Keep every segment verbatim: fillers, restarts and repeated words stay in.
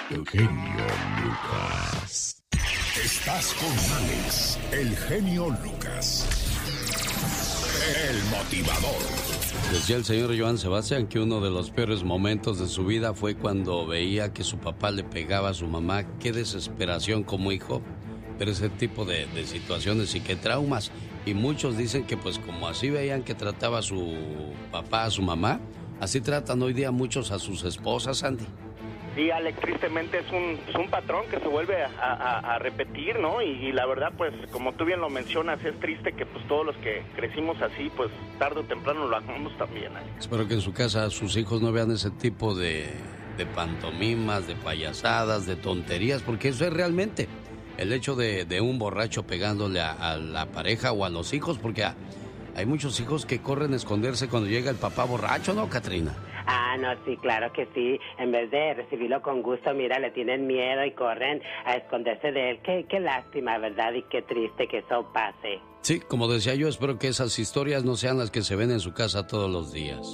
Eugenio Lucas. Estás con Alex, el genio Lucas. El motivador. Decía el señor Joan Sebastián que uno de los peores momentos de su vida fue cuando veía que su papá le pegaba a su mamá. Qué desesperación como hijo, pero ese tipo de, de situaciones y qué traumas. Y muchos dicen que pues como así veían que trataba a su papá, a su mamá, así tratan hoy día muchos a sus esposas, Andy. Sí, Alex, tristemente es un, es un patrón que se vuelve a, a, a repetir, ¿no? Y, y la verdad, pues, como tú bien lo mencionas, es triste que pues todos los que crecimos así, pues, tarde o temprano lo hagamos también, Alex. Espero que en su casa sus hijos no vean ese tipo de, de pantomimas, de payasadas, de tonterías, porque eso es realmente el hecho de, de un borracho pegándole a, a la pareja o a los hijos, porque a, hay muchos hijos que corren a esconderse cuando llega el papá borracho, ¿no, Catrina? Ah, no, sí, claro que sí. En vez de recibirlo con gusto, mira, le tienen miedo y corren a esconderse de él. Qué, qué lástima, ¿verdad? Y qué triste que eso pase. Sí, como decía yo, espero que esas historias no sean las que se ven en su casa todos los días.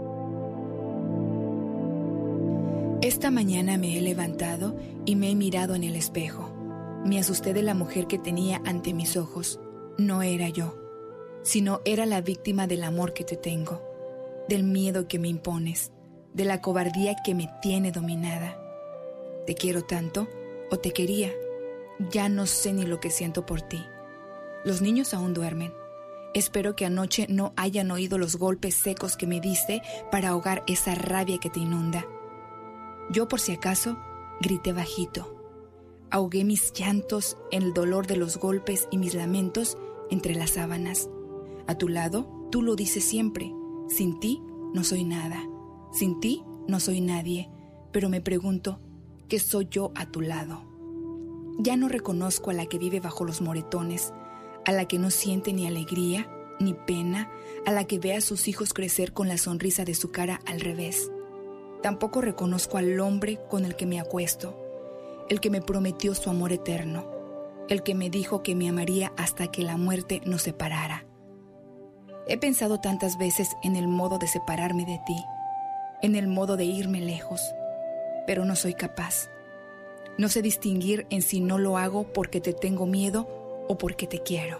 Esta mañana me he levantado y me he mirado en el espejo. Me asusté de la mujer que tenía ante mis ojos. No era yo, sino era la víctima del amor que te tengo, del miedo que me impones, de la cobardía que me tiene dominada. Te quiero tanto, o te quería. Ya no sé ni lo que siento por ti. Los niños aún duermen. Espero que anoche no hayan oído los golpes secos que me diste para ahogar esa rabia que te inunda. Yo, por si acaso, grité bajito. Ahogué mis llantos en el dolor de los golpes y mis lamentos entre las sábanas. A tu lado, tú lo dices siempre. Sin ti, no soy nada. Sin ti, no soy nadie. Pero me pregunto, ¿qué soy yo a tu lado? Ya no reconozco a la que vive bajo los moretones, a la que no siente ni alegría, ni pena, a la que ve a sus hijos crecer con la sonrisa de su cara al revés. Tampoco reconozco al hombre con el que me acuesto, el que me prometió su amor eterno, el que me dijo que me amaría hasta que la muerte nos separara. He pensado tantas veces en el modo de separarme de ti, en el modo de irme lejos, pero no soy capaz. No sé distinguir en si no lo hago porque te tengo miedo o porque te quiero.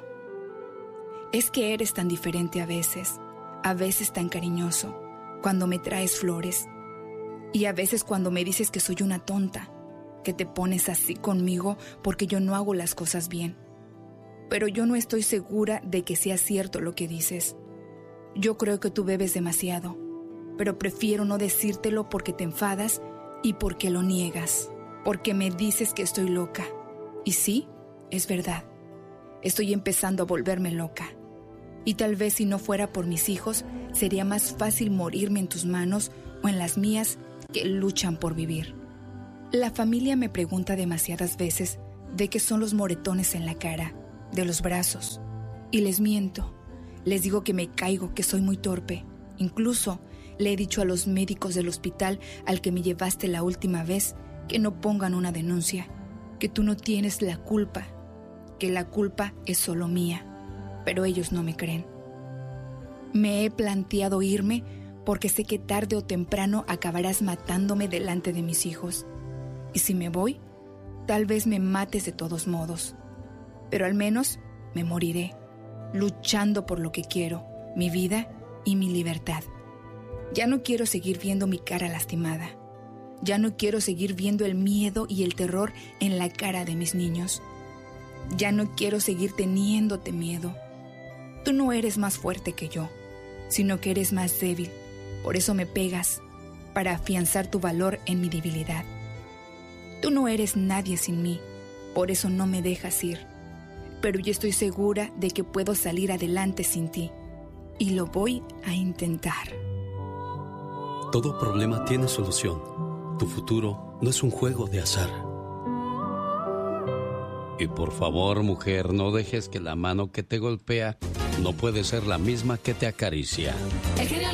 Es que eres tan diferente a veces, a veces tan cariñoso, cuando me traes flores, y a veces cuando me dices que soy una tonta, que te pones así conmigo porque yo no hago las cosas bien. Pero yo no estoy segura de que sea cierto lo que dices. Yo creo que tú bebes demasiado, pero prefiero no decírtelo porque te enfadas y porque lo niegas, porque me dices que estoy loca. Y sí, es verdad. Estoy empezando a volverme loca. Y tal vez si no fuera por mis hijos, sería más fácil morirme en tus manos o en las mías que luchan por vivir. La familia me pregunta demasiadas veces de qué son los moretones en la cara, de los brazos. Y les miento. Les digo que me caigo, que soy muy torpe. Incluso le he dicho a los médicos del hospital al que me llevaste la última vez que no pongan una denuncia, que tú no tienes la culpa, que la culpa es solo mía, pero ellos no me creen. Me he planteado irme porque sé que tarde o temprano acabarás matándome delante de mis hijos. Y si me voy, tal vez me mates de todos modos, pero al menos me moriré, luchando por lo que quiero, mi vida y mi libertad. Ya no quiero seguir viendo mi cara lastimada. Ya no quiero seguir viendo el miedo y el terror en la cara de mis niños. Ya no quiero seguir teniéndote miedo. Tú no eres más fuerte que yo, sino que eres más débil. Por eso me pegas, para afianzar tu valor en mi debilidad. Tú no eres nadie sin mí, por eso no me dejas ir. Pero yo estoy segura de que puedo salir adelante sin ti. Y lo voy a intentar. Todo problema tiene solución. Tu futuro no es un juego de azar. Y por favor, mujer, no dejes que la mano que te golpea no puede ser la misma que te acaricia. El genio